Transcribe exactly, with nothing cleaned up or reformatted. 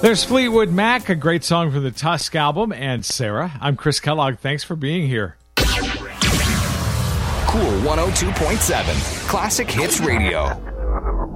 There's Fleetwood Mac, a great song from the Tusk album, and Sarah. I'm Chris Kellogg. Thanks for being here. Cool one oh two point seven, Classic Hits Radio.